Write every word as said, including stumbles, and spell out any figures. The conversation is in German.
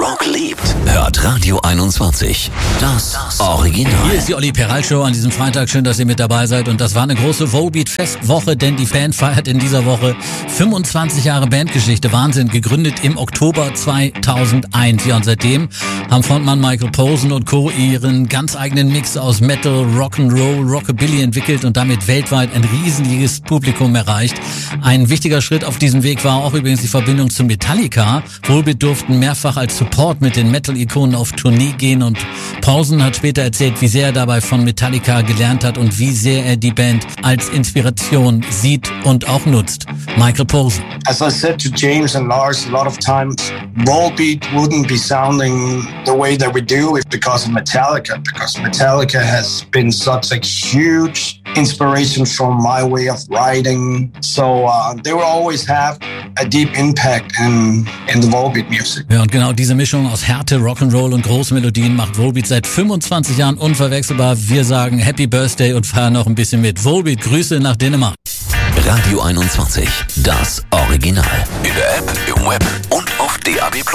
Rock liebt, hört Radio einundzwanzig. Das Original. Hier ist die Olli Peral Show an diesem Freitag. Schön, dass ihr mit dabei seid. Und das war eine große Volbeat-Festwoche, denn die Band feiert in dieser Woche fünfundzwanzig Jahre Bandgeschichte. Wahnsinn. Gegründet im Oktober zweitausendeins. Ja, und seitdem haben Frontmann Michael Posen und Co. ihren ganz eigenen Mix aus Metal, Rock'n'Roll, Rockabilly entwickelt und damit weltweit ein riesiges Publikum erreicht. Ein wichtiger Schritt auf diesem Weg war auch übrigens die Verbindung zu Metallica. Volbeat durften mehrfach als Support mit den Metal-Ikonen auf Tournee gehen und Posen hat später erzählt, wie sehr er dabei von Metallica gelernt hat und wie sehr er die Band als Inspiration sieht und auch nutzt. Michael Posen. As I said to James and Lars a lot of times, Volbeat wouldn't be sounding the way that we do if because of Metallica, because Metallica has been such a huge inspiration from my way of writing. So uh, they will always have a deep impact in, in the Volbeat music. Ja, und genau diese Mischung aus Härte, Rock'n'Roll und Großmelodien macht Volbeat seit fünfundzwanzig Jahren unverwechselbar. Wir sagen Happy Birthday und feiern noch ein bisschen mit. Volbeat, Grüße nach Dänemark. Radio einundzwanzig, das Original. In der App, im Web und auf D A B plus.